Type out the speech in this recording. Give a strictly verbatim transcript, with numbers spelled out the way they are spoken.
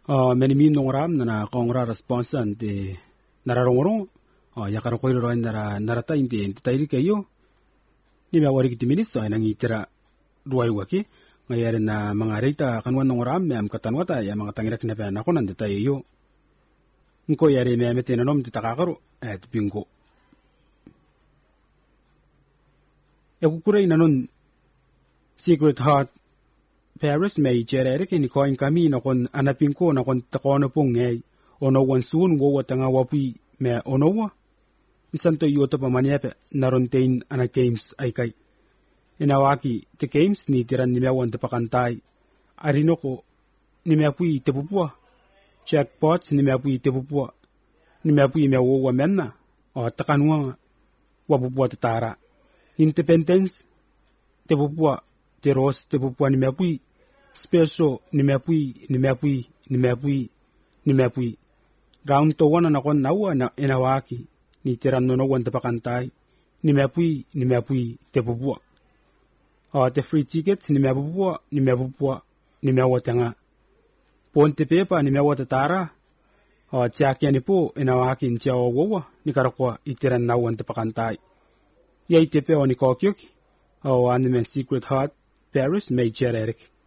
uh, many mim nongram na kongra response ante nararongoro uh, yakaro koiro ro nara narata inte inte tairi kayo ni ba wari kitiminis so nang itira ruai waki ngayari na mga rita kanwan nongram mem katanwata ya mga tangirak na pa nako nande tayo nko yari mem tinanom titakakaro at bingo yakukuray nanon Secret Heart Paris may cherere kini koin kami na kon anapin ko na kon takono pong ngay ono wan soon wo watanga wapi me ono wa isanto yoto pa manyepe narontain ana games ay kay inawaki te games ni tiran ni mewan te pakantay arino ko ni meapui te pupua checkpots ni meapui te pupua ni meapui me wo wa menna o takanwa wa pupua te tara independence te pupua te ros te pupua ni meapui special ni meapui ni meapui ni meapui ni meapui round to wana na kon nawa na inawaki ni tiran no wan te pakantay ni meapui ni meapui te pupua o te free tickets ni meapupua ni meapupua ni meawatanga ponte pepa ni meawata tara o tiakia ni po inawaki ni tiawa wawa ni karakwa itiran nawan te pakantay yai tepe o ni kokyoki o anime Secret Heart Paris may Eric